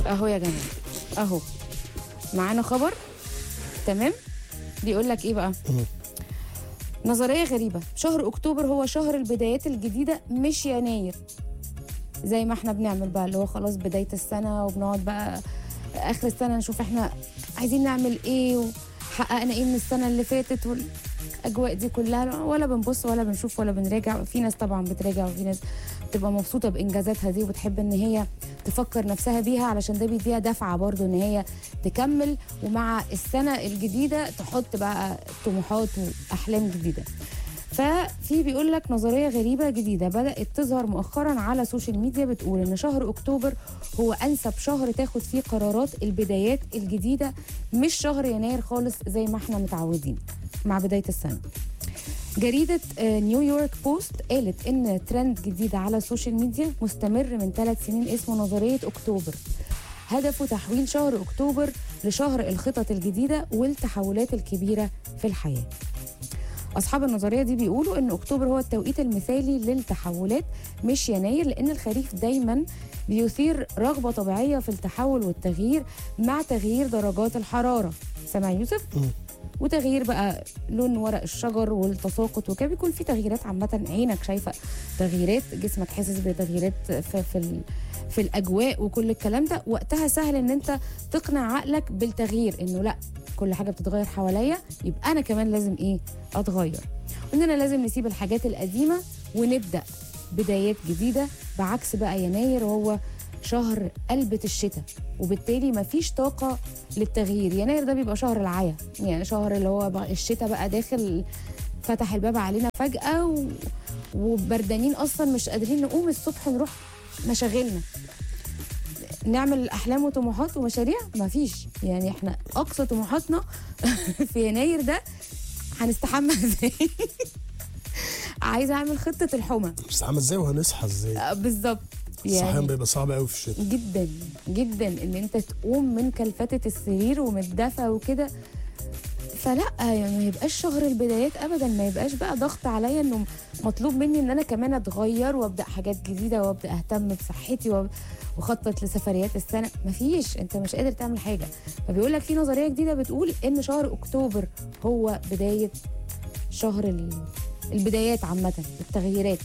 اهو يا جماعه، اهو معانا خبر. تمام، بيقول لك ايه بقى؟ نظريه غريبه، شهر اكتوبر هو شهر البدايات الجديده مش يناير زي ما احنا بنعمل بقى، اللي هو خلاص بدايه السنه وبنقعد بقى اخر السنه نشوف احنا عايزين نعمل ايه وحققنا ايه من السنه اللي فاتت والاجواء دي كلها، ولا بنبص ولا بنشوف ولا بنراجع. في ناس طبعا بتراجع وفي ناس بتبقى مبسوطه بانجازاتها دي وبتحب ان هي تفكر نفسها بيها علشان ده بيديها دفعه برضو ان هي تكمل، ومع السنه الجديده تحط بقى طموحات واحلام جديده. ففي بيقول لك نظريه غريبه جديده بدات تظهر مؤخرا على السوشيال ميديا، بتقول ان شهر اكتوبر هو انسب شهر تاخد فيه قرارات البدايات الجديده، مش شهر يناير خالص زي ما احنا متعودين مع بدايه السنه. جريدة نيويورك بوست قالت إن ترند جديد على السوشيال ميديا مستمر من 3 سنين اسمه نظرية أكتوبر، هدفه تحويل شهر أكتوبر لشهر الخطط الجديدة والتحولات الكبيرة في الحياة. أصحاب النظرية دي بيقولوا إن أكتوبر هو التوقيت المثالي للتحولات مش يناير، لأن الخريف دايما بيثير رغبة طبيعية في التحول والتغيير مع تغيير درجات الحرارة. سامع يوسف؟ وتغيير بقى لون ورق الشجر والتساقط وكده، بيكون في تغييرات عامه، عينك شايفه تغييرات، جسمك حاسس بتغييرات في الاجواء وكل الكلام ده. وقتها سهل ان انت تقنع عقلك بالتغيير، انه لا كل حاجه بتتغير حواليا يبقى انا كمان لازم ايه اتغير، واننا لازم نسيب الحاجات القديمه ونبدا بدايات جديده، بعكس بقى يناير وهو شهر قلبة الشتاء وبالتالي مفيش طاقة للتغيير. يناير ده بيبقى شهر العيا، يعني شهر اللي هو بقى الشتاء بقى داخل فتح الباب علينا فجأة وبردانين أصلا مش قادرين نقوم الصبح نروح مشاغلنا نعمل أحلام وطموحات ومشاريع، مفيش. يعني احنا أقصى طموحاتنا في يناير ده هنستحمى ازاي؟ عايزة أعمل خطة الحمى، نستحمى ازاي وهنصحى ازاي؟ بالظبط. الصحيان بيبقى صعب قوي في الشتاء جدا جدا، ان انت تقوم من كلفتة السرير ومتدفى وكده. فلا يعني ما يبقاش شهر البدايات ابدا، ما يبقاش بقى ضغط عليا انه مطلوب مني ان انا كمان اتغير وابدا حاجات جديده وابدا اهتم بصحتي واخطط لسفريات السنه. مفيش، انت مش قادر تعمل حاجه. فبيقول لك في نظريه جديده بتقول ان شهر اكتوبر هو بدايه شهر البدايات عامه، التغييرات.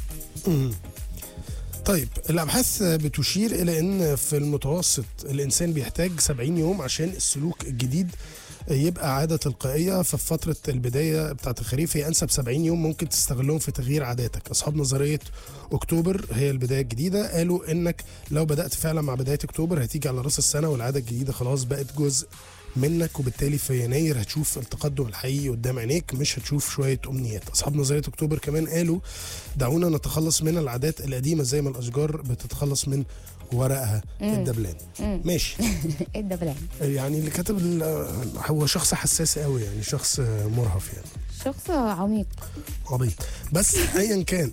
طيب الابحاث بتشير الى ان في المتوسط الانسان بيحتاج 70 يوم عشان السلوك الجديد يبقى عاده تلقائيه، ففي فتره البدايه بتاعه الخريف هي انسب 70 يوم ممكن تستغلهم في تغيير عاداتك. اصحاب نظريه اكتوبر هي البدايه الجديده قالوا انك لو بدات فعلا مع بدايه اكتوبر هتيجي على راس السنه والعاده الجديده خلاص بقت جزء منك، وبالتالي في يناير هتشوف التقدم الحقيقي قدام عينيك، مش هتشوف شويه امنيات. اصحاب نظريه اكتوبر كمان قالوا دعونا نتخلص من العادات القديمه زي ما الاشجار بتتخلص من ورقها الدبلان. ماشي. الدبلان يعني اللي كتب هو شخص حساس قوي، يعني شخص مرهف، يعني شخص عميق عبيط. بس ايا كان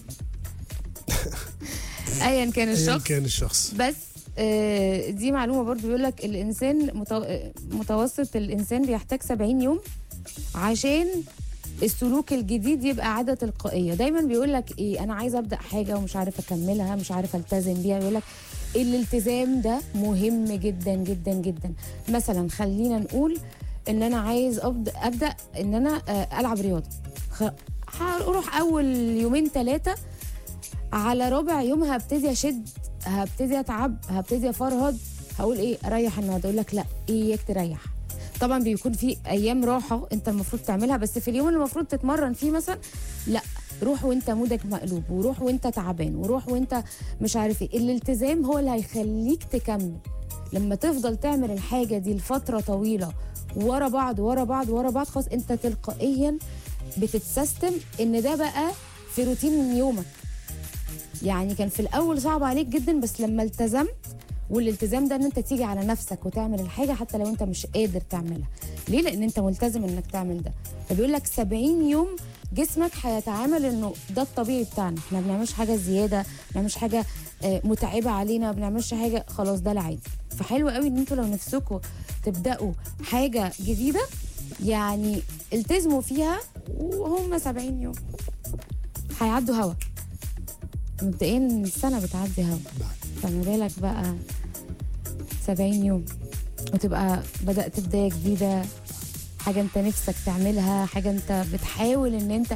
ايا كان الشخص بس دي معلومه برضو بيقول لك الانسان متوسط الانسان بيحتاج 70 يوم عشان السلوك الجديد يبقى عاده تلقائيه. دايما بيقول لك ايه، انا عايزه ابدا حاجه ومش عارفه اكملها، مش عارفه التزم بيها. بيقول لك الالتزام ده مهم جدا جدا جدا. مثلا خلينا نقول ان انا عايز ابدا ان انا العب رياضه، هروح اول يومين 3، على رابع يوم هبتدي اشد، هبتدي اتعب، هبتدي افرهد، هقول ايه اريح النهارده. اقول لك لا، اياك تريح. طبعا بيكون في ايام راحه انت المفروض تعملها، بس في اليوم اللي المفروض تتمرن فيه مثلا لا، روح وانت مودك مقلوب، وروح وانت تعبان، وروح وانت مش عارف ايه. الالتزام هو اللي هيخليك تكمل. لما تفضل تعمل الحاجه دي لفتره طويله ورا بعض ورا بعض ورا بعض، خلاص انت تلقائيا بتتسيستم ان ده بقى في روتين يومك. يعني كان في الاول صعب عليك جدا، بس لما التزمت، والالتزام ده ان انت تيجي على نفسك وتعمل الحاجه حتى لو انت مش قادر تعملها. ليه؟ لان انت ملتزم انك تعمل ده. فبيقول لك 70 يوم جسمك هيتعامل انه ده الطبيعي بتاعنا، احنا ما بنعملش حاجه زياده، ما بنعملش حاجه متعبه علينا، ما بنعملش حاجه، خلاص ده العادي. فحلو قوي ان انتوا لو نفسكم تبداوا حاجه جديده يعني التزموا فيها، وهم 70 يوم هيعدوا هوا. مبدئيا السنه بتعدي هوا، فما بالك بقى 70 يوم وتبقى بدأت بداية جديدة، حاجة انت نفسك تعملها، حاجة انت بتحاول ان انت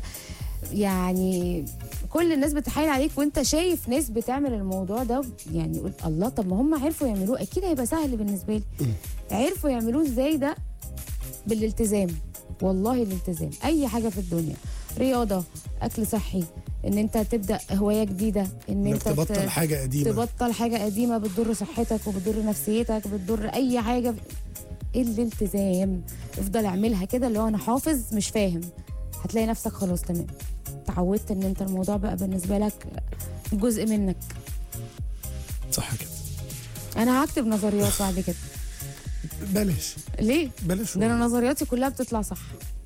يعني كل الناس بتحايل عليك وانت شايف ناس بتعمل الموضوع ده، يعني يقول الله طب ما هم عرفوا يعملوه اكيد هيبقى سهل بالنسبة لي. عرفوا يعملوه ازاي ده؟ بالالتزام. والله الالتزام اي حاجة في الدنيا، رياضة، اكل صحي، ان انت تبدا هوايه جديده، ان انك انت تبطل حاجه قديمه، تبطل حاجه قديمه بتضر صحتك وبتضر نفسيتك بتضر اي حاجه. الالتزام افضل اعملها كده، اللي هو انا حافظ مش فاهم، هتلاقي نفسك خلاص تمام تعودت ان انت الموضوع بقى بالنسبه لك جزء منك. صح كده. انا هكتب نظريات بعد كده. بلاش ليه؟ بلاش. ده انا نظرياتي كلها بتطلع صح،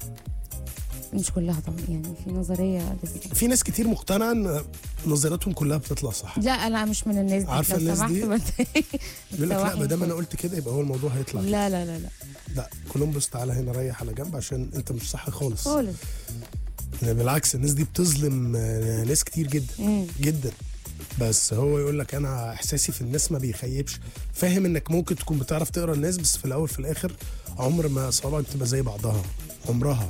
مش كلها طبعا، يعني في نظريه لسه. في ناس كتير مقتنعه ان نظرياتهم كلها بتطلع صح. لا انا مش من الناس دي. عارفه الناس دي بيقول لك لا ما دام انا قلت قلت كده يبقى هو الموضوع هيطلع كده. لا لا لا لا لا كولومبوس تعالى هنا ريح على جنب عشان انت مش صح خالص خالص. بالعكس الناس دي بتظلم ناس كتير جدا جدا. بس هو يقول لك انا احساسي في الناس ما بيخيبش. فاهم انك ممكن تكون بتعرف تقرا الناس، بس في الاول في الاخر عمر ما صوابعك بتبقى زي بعضها عمرها.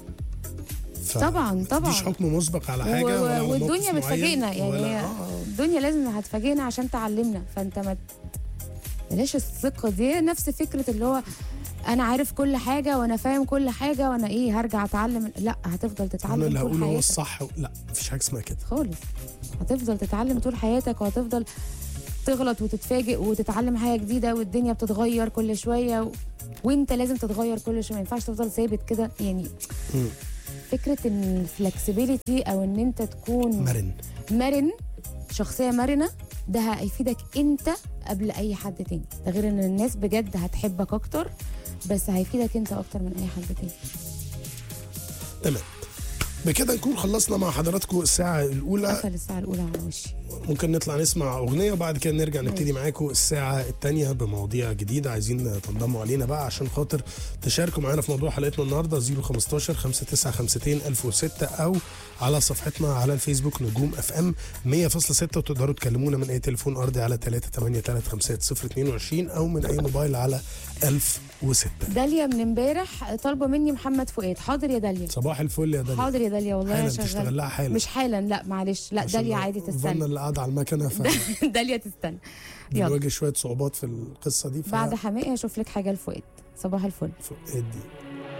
طبعا مفيش حكم مسبق على حاجه والدنيا بتفاجئنا، يعني الدنيا لازم هتفاجئنا عشان تعلمنا. فانت ما بلاش الثقه دي، نفس فكره اللي هو انا عارف كل حاجه وانا فاهم كل حاجه وانا ايه هرجع اتعلم. لا هتفضل تتعلم انا اللي طول هقوله هو حياتك. الصح لا مفيش حاجه اسمها كده خالص. هتفضل تتعلم طول حياتك وهتفضل تغلط وتتفاجئ وتتعلم حاجه جديده، والدنيا بتتغير كل شويه وانت لازم تتغير كل شويه، ما ينفعش تفضل ثابت كده يعني. فكره ان الفلكسبيليتي او ان انت تكون مرن، شخصيه مرنه، ده هيفيدك انت قبل اي حد تاني. ده غير ان الناس بجد هتحبك اكتر، بس هيفيدك انت اكتر من اي حد تاني. تمام. بكده نكون خلصنا مع حضراتكم الساعة الأولى. قفل الساعة الأولى على وشي. ممكن نطلع نسمع أغنية وبعد كده نرجع نبتدي معاكم الساعة الثانية بمواضيع جديدة. عايزين تنضموا علينا بقى عشان خاطر تشاركوا معانا في موضوع حلقتنا النهاردة. 015 5952 1006 أو على صفحتنا على الفيسبوك نجوم اف ام 100.6 وتقدروا تكلمونا من أي تليفون أرضي على 3835022 أو من أي موبايل على 1006. داليا من امبارح طالبه مني محمد فؤاد. حاضر يا داليا. صباح الفل يا داليا. حاضر يا داليا والله انا شغال. تشتغل لها حالا. مش حالا لا معلش لا داليا عادي تستنى. اللي قاعده على المكنه داليا تستنى. بنواجه شويه صعوبات في القصه دي بعد حماقي اشوف لك حاجه لفؤاد. صباح الفل. فؤاد دي